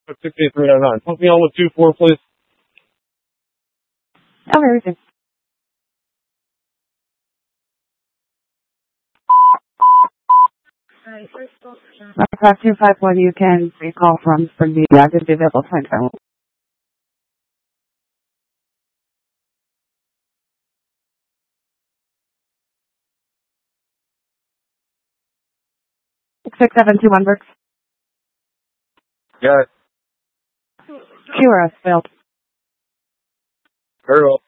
68399. Put me on with 2-4, please. Everything. Aircraft 251, you can recall from the active available flight time. 6721 works. Got it. QRS failed. Very well.